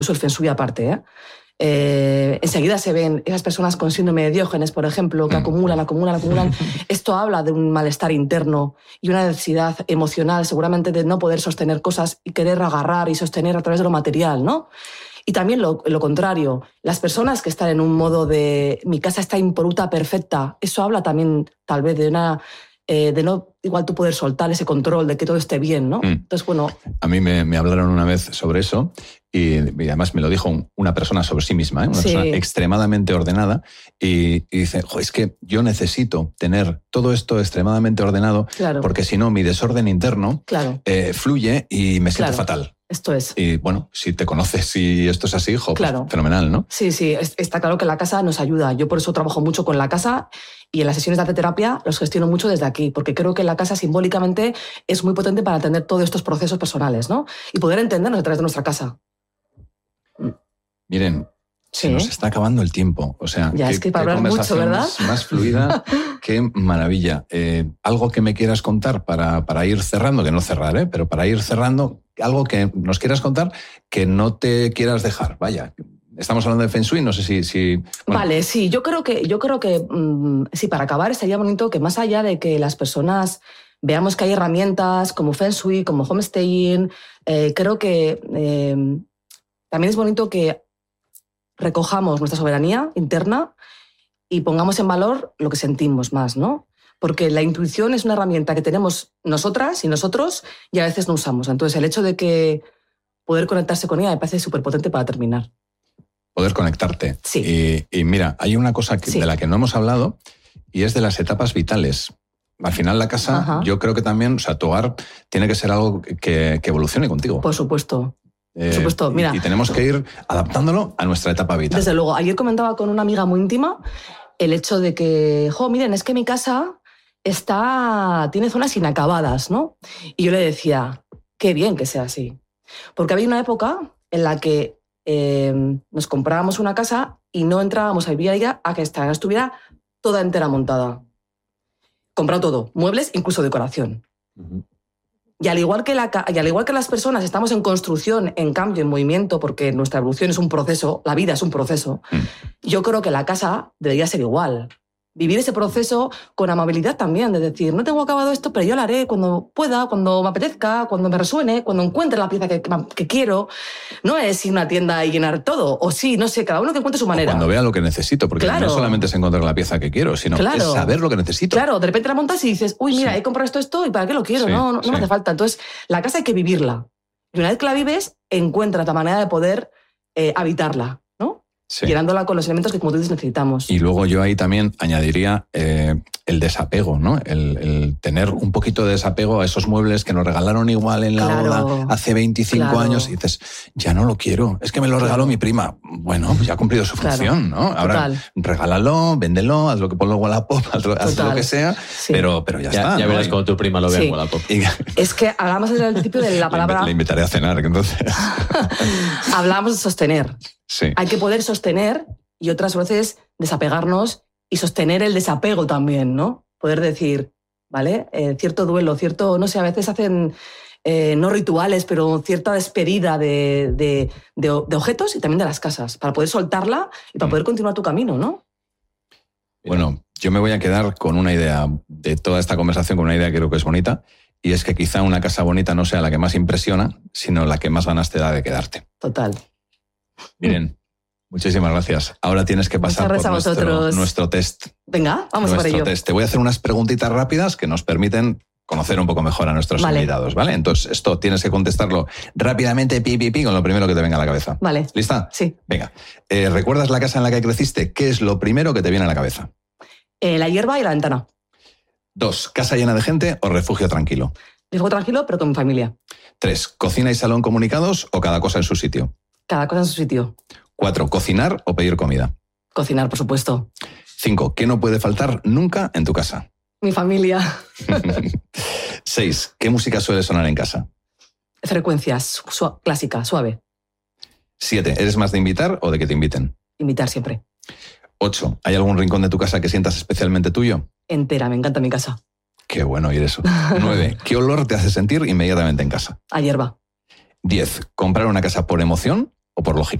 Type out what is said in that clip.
el Feng Shui aparte, enseguida se ven esas personas con síndrome de Diógenes, por ejemplo, que acumulan. Esto habla de un malestar interno y una necesidad emocional, seguramente, de no poder sostener cosas y querer agarrar y sostener a través de lo material, ¿no? Y también lo contrario, las personas que están en un modo de mi casa está impoluta, perfecta, eso habla también tal vez de una... de no igual tú poder soltar ese control de que todo esté bien, ¿no? Entonces, bueno... A mí me hablaron una vez sobre eso y además me lo dijo una persona sobre sí misma, una persona extremadamente ordenada y dice, es que yo necesito tener todo esto extremadamente ordenado porque si no mi desorden interno fluye y me siento fatal. Esto es. Y bueno, si te conoces y esto es así, pues fenomenal, ¿no? Sí, está claro que la casa nos ayuda. Yo por eso trabajo mucho con la casa y en las sesiones de arteterapia los gestiono mucho desde aquí, porque creo que la casa simbólicamente es muy potente para entender todos estos procesos personales, ¿no? Y poder entendernos a través de nuestra casa. Miren, se nos está acabando el tiempo. O sea, ya es que para hablar mucho, ¿verdad? Más fluida. Qué maravilla. Algo que me quieras contar para ir cerrando, que no cerrar, pero para ir cerrando, algo que nos quieras contar que no te quieras dejar. Vaya, estamos hablando de Feng Shui, no sé si bueno. Vale, sí, yo creo que sí, para acabar estaría bonito que más allá de que las personas veamos que hay herramientas como Feng Shui, como Homestaying, creo que también es bonito que recojamos nuestra soberanía interna y pongamos en valor lo que sentimos más, ¿no? Porque la intuición es una herramienta que tenemos nosotras y nosotros y a veces no usamos. Entonces, el hecho de que poder conectarse con ella me parece súper potente para terminar. Poder conectarte. Sí. Y mira, hay una cosa de la que no hemos hablado y es de las etapas vitales. Al final la casa, yo creo que también, o sea, tu hogar tiene que ser algo que evolucione contigo. Por supuesto. Por supuesto, mira. Y tenemos que ir adaptándolo a nuestra etapa vital. Desde luego. Ayer comentaba con una amiga muy íntima el hecho de que, miren, es que mi casa tiene zonas inacabadas, ¿no? Y yo le decía, qué bien que sea así. Porque había una época en la que nos comprábamos una casa y no entrábamos a vivir a ella a que estuviera toda entera montada. Comprado todo, muebles, incluso decoración. Uh-huh. Y al igual que las personas estamos en construcción, en cambio, en movimiento, porque nuestra evolución es un proceso, la vida es un proceso, yo creo que la casa debería ser igual. Vivir ese proceso con amabilidad también, de decir, no tengo acabado esto, pero yo lo haré cuando pueda, cuando me apetezca, cuando me resuene, cuando encuentre la pieza que quiero. No es ir a una tienda y llenar todo, o sí, no sé, cada uno que encuentre su manera. O cuando vea lo que necesito, porque no solamente es encontrar la pieza que quiero, sino es saber lo que necesito. Claro, de repente la montas y dices, uy, mira, he comprado esto, ¿y para qué lo quiero? No me hace falta. Entonces, la casa hay que vivirla. Y una vez que la vives, encuentras la manera de poder habitarla. Llenándola con los elementos que, como tú dices, necesitamos. Y luego yo ahí también añadiría el desapego, ¿no? El tener un poquito de desapego a esos muebles que nos regalaron igual en la boda hace 25 años y dices, ya no lo quiero, es que me lo regaló mi prima. Bueno, pues ya ha cumplido su función, ¿no? Ahora regálalo, véndelo, haz lo que ponlo en Wallapop, haz lo que sea, pero ya está. Ya verás cuando tu prima lo vea en Wallapop. Es que hablamos desde el principio de la palabra... Le invitaré a cenar, entonces. Hablamos de sostener. Sí. Hay que poder sostener y otras veces desapegarnos y sostener el desapego también, ¿no? Poder decir, ¿vale? Cierto duelo, no sé, a veces hacen no rituales, pero cierta despedida de objetos y también de las casas, para poder soltarla y para poder continuar tu camino, ¿no? Bueno, yo me voy a quedar con una idea de toda esta conversación, con una idea que creo que es bonita, y es que quizá una casa bonita no sea la que más impresiona, sino la que más ganas te da de quedarte. Total. Miren, muchísimas gracias. Ahora tienes que pasar por nuestro test. Venga, vamos por ello. Te voy a hacer unas preguntitas rápidas que nos permiten conocer un poco mejor a nuestros invitados, ¿vale? Entonces, esto tienes que contestarlo rápidamente, con lo primero que te venga a la cabeza. Vale. ¿Lista? Sí. Venga. ¿Recuerdas la casa en la que creciste? ¿Qué es lo primero que te viene a la cabeza? La hierba y la ventana. 2. ¿Casa llena de gente o refugio tranquilo? Refugio tranquilo, pero con mi familia. 3. ¿Cocina y salón comunicados o cada cosa en su sitio? Cada cosa en su sitio. 4. ¿Cocinar o pedir comida? Cocinar, por supuesto. 5. ¿Qué no puede faltar nunca en tu casa? Mi familia. 6. ¿Qué música suele sonar en casa? Frecuencias, clásica, suave. 7. ¿Eres más de invitar o de que te inviten? Invitar siempre. 8. ¿Hay algún rincón de tu casa que sientas especialmente tuyo? Entera, me encanta mi casa. Qué bueno oír eso. 9. ¿Qué olor te hace sentir inmediatamente en casa? A hierba. 10. ¿Comprar una casa por emoción o por lógica